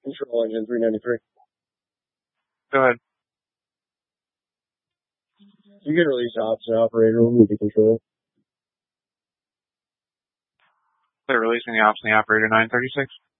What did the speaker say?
Control engine 393. Go ahead. You can release ops and operator. We'll move to control. They're releasing the ops and the operator 936.